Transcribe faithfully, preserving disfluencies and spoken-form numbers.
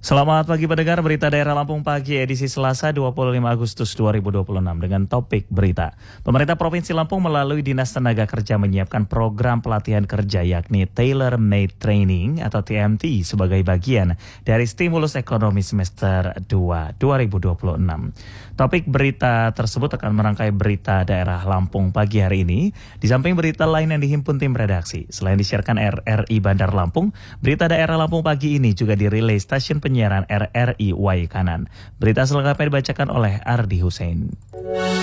Selamat pagi pendengar berita daerah Lampung pagi edisi Selasa dua puluh lima Agustus dua ribu dua puluh enam dengan topik berita. Pemerintah Provinsi Lampung melalui Dinas Tenaga Kerja menyiapkan program pelatihan kerja yakni Tailor Made Training atau T M T sebagai bagian dari stimulus ekonomi semester dua dua ribu dua puluh enam. Topik berita tersebut akan merangkai berita daerah Lampung pagi hari ini di samping berita lain yang dihimpun tim redaksi. Selain disiarkan R R I Bandar Lampung, berita daerah Lampung pagi ini juga dirilis stasiun penyiaran R R I Wai Kanan. Berita selengkapnya dibacakan oleh Ardi Hussein.